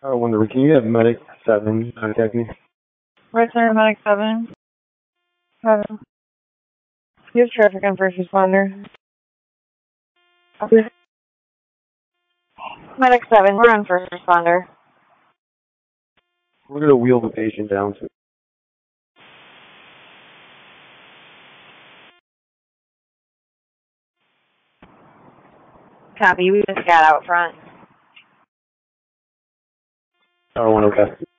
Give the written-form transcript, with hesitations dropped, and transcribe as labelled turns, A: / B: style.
A: I wonder, can you have Medic 7 contact me?
B: Right Center, Medic 7. You have traffic on first responder. Okay. Medic 7, we're on first responder.
A: We're going to wheel the patient down to.
B: Copy, we just got out front.
A: I don't want to